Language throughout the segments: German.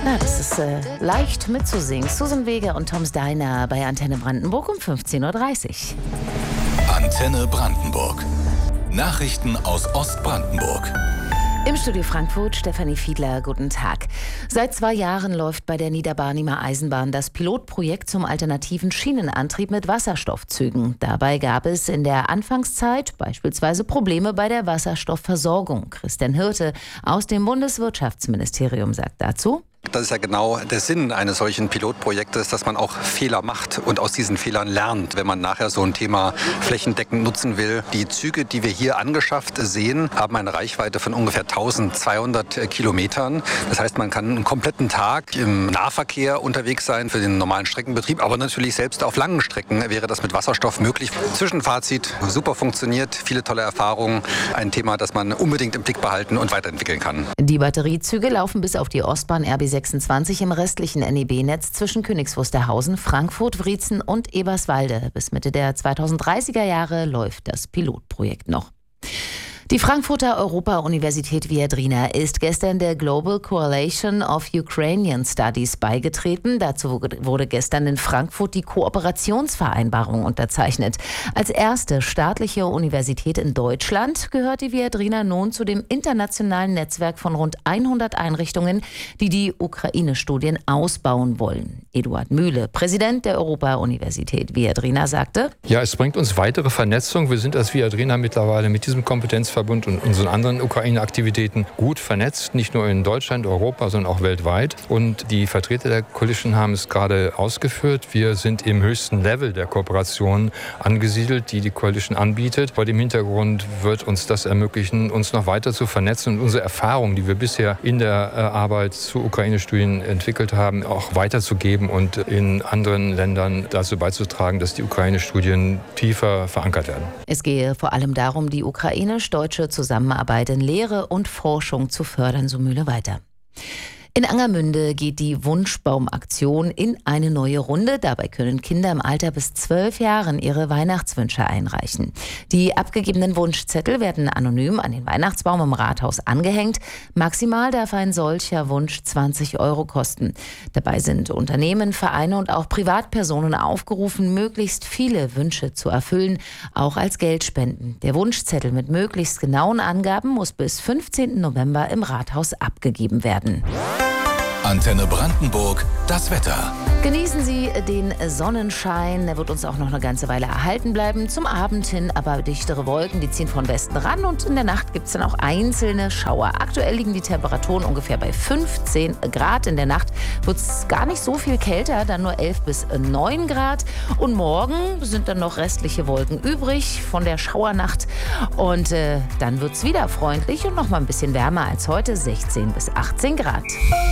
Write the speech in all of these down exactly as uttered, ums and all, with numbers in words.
Na, das ist äh, leicht mitzusingen. Susan Vega und Tom Steiner bei Antenne Brandenburg um fünfzehn Uhr dreißig. Antenne Brandenburg. Nachrichten aus Ostbrandenburg. Im Studio Frankfurt, Stefanie Fiedler, guten Tag. Seit zwei Jahren läuft bei der Niederbarnimer Eisenbahn das Pilotprojekt zum alternativen Schienenantrieb mit Wasserstoffzügen. Dabei gab es in der Anfangszeit beispielsweise Probleme bei der Wasserstoffversorgung. Christian Hirte aus dem Bundeswirtschaftsministerium sagt dazu: Das ist ja genau der Sinn eines solchen Pilotprojektes, dass man auch Fehler macht und aus diesen Fehlern lernt, wenn man nachher so ein Thema flächendeckend nutzen will. Die Züge, die wir hier angeschafft sehen, haben eine Reichweite von ungefähr eintausendzweihundert Kilometern. Das heißt, man kann einen kompletten Tag im Nahverkehr unterwegs sein für den normalen Streckenbetrieb, aber natürlich selbst auf langen Strecken wäre das mit Wasserstoff möglich. Zwischenfazit: super funktioniert, viele tolle Erfahrungen, ein Thema, das man unbedingt im Blick behalten und weiterentwickeln kann. Die Batteriezüge laufen bis auf die Ostbahn R B sechsundzwanzig im restlichen N E B-Netz zwischen Königs Wusterhausen, Frankfurt, Wriezen und Eberswalde. Bis Mitte der zweitausenddreißiger Jahre läuft das Pilotprojekt noch. Die Frankfurter Europa-Universität Viadrina ist gestern der Global Coalition of Ukrainian Studies beigetreten. Dazu wurde gestern in Frankfurt die Kooperationsvereinbarung unterzeichnet. Als erste staatliche Universität in Deutschland gehört die Viadrina nun zu dem internationalen Netzwerk von rund hundert Einrichtungen, die die Ukraine-Studien ausbauen wollen. Eduard Mühle, Präsident der Europa-Universität Viadrina, sagte: Ja, es bringt uns weitere Vernetzung. Wir sind als Viadrina mittlerweile mit diesem Kompetenzverbund und unseren anderen Ukraine-Aktivitäten gut vernetzt, nicht nur in Deutschland, Europa, sondern auch weltweit. Und die Vertreter der Coalition haben es gerade ausgeführt. Wir sind im höchsten Level der Kooperation angesiedelt, die die Coalition anbietet. Vor dem Hintergrund wird uns das ermöglichen, uns noch weiter zu vernetzen und unsere Erfahrungen, die wir bisher in der Arbeit zu Ukraine-Studien entwickelt haben, auch weiterzugeben und in anderen Ländern dazu beizutragen, dass die Ukraine-Studien tiefer verankert werden. Es gehe vor allem darum, die ukrainisch-deutsche Zusammenarbeit in Lehre und Forschung zu fördern, so Mühle weiter. In Angermünde geht die Wunschbaumaktion in eine neue Runde. Dabei können Kinder im Alter bis zwölf Jahren ihre Weihnachtswünsche einreichen. Die abgegebenen Wunschzettel werden anonym an den Weihnachtsbaum im Rathaus angehängt. Maximal darf ein solcher Wunsch zwanzig Euro kosten. Dabei sind Unternehmen, Vereine und auch Privatpersonen aufgerufen, möglichst viele Wünsche zu erfüllen, auch als Geldspenden. Der Wunschzettel mit möglichst genauen Angaben muss bis fünfzehnten November im Rathaus abgegeben werden. Antenne Brandenburg, das Wetter. Genießen Sie den Sonnenschein. Der wird uns auch noch eine ganze Weile erhalten bleiben. Zum Abend hin aber dichtere Wolken, die ziehen von Westen ran. Und in der Nacht gibt es dann auch einzelne Schauer. Aktuell liegen die Temperaturen ungefähr bei fünfzehn Grad. In der Nacht wird es gar nicht so viel kälter, dann nur elf bis neun Grad. Und morgen sind dann noch restliche Wolken übrig von der Schauernacht. Und äh, dann wird es wieder freundlich und noch mal ein bisschen wärmer als heute, sechzehn bis achtzehn Grad.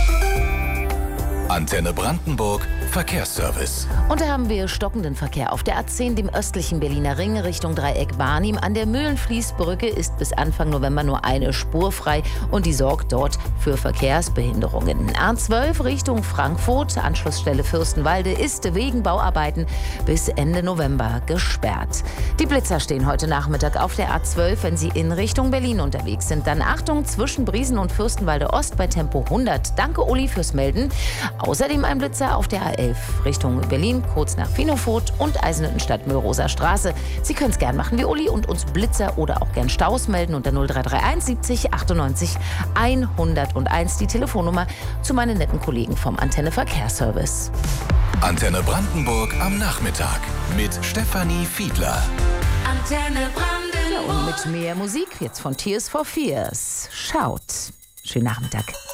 Antenne Brandenburg, Verkehrsservice. Und da haben wir stockenden Verkehr auf der A zehn, dem östlichen Berliner Ring, Richtung Dreieck Barnim. An der Mühlenfließbrücke ist bis Anfang November nur eine Spur frei und die sorgt dort für Verkehrsbehinderungen. A zwölf Richtung Frankfurt, Anschlussstelle Fürstenwalde, ist wegen Bauarbeiten bis Ende November gesperrt. Die Blitzer stehen heute Nachmittag auf der A zwölf, wenn Sie in Richtung Berlin unterwegs sind. Dann Achtung zwischen Briesen und Fürstenwalde Ost bei Tempo hundert. Danke, Uli, fürs Melden. Außerdem ein Blitzer auf der A elf Richtung Berlin, kurz nach Finofurt und Eisenhüttenstadt Möhroser Straße. Sie können es gern machen wie Uli und uns Blitzer oder auch gern Staus melden unter null drei drei eins siebzig achtundneunzig hunderteins, die Telefonnummer zu meinen netten Kollegen vom Antenne Verkehrsservice. Antenne Brandenburg am Nachmittag mit Stefanie Fiedler. Antenne Brandenburg. Ja, und mit mehr Musik jetzt von Tears for Fears. Schaut. Schönen Nachmittag.